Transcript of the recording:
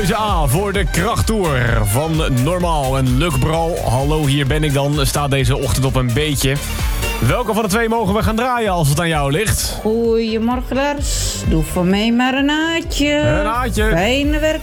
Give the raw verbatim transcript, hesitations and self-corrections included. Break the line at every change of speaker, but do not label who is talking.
keuze A voor de krachttour van Normaal. En Luc Bral, hallo, hier ben ik dan. Staat deze ochtend op een beetje. Welke van de twee mogen we gaan draaien als het aan jou ligt?
Goedemorgen, Lars. Doe voor mij maar een naadje.
Een naadje.
Fijne werk.